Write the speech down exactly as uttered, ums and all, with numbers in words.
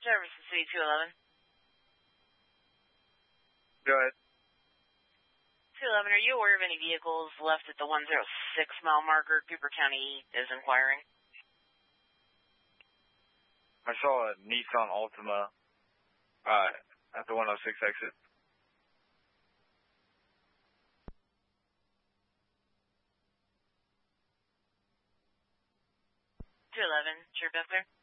Jefferson City two eleven. Go ahead. two eleven, are you aware of any vehicles left at the one oh six mile marker? Cooper County is inquiring. I saw a Nissan Altima uh, at the one oh six exit. two eleven, sure, Bethler?